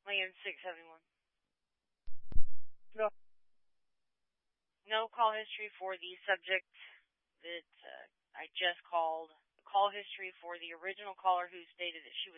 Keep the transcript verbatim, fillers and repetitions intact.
Land six seventy-one. No. No call history for the subject that uh, I just called. Call history for the original caller who stated that she was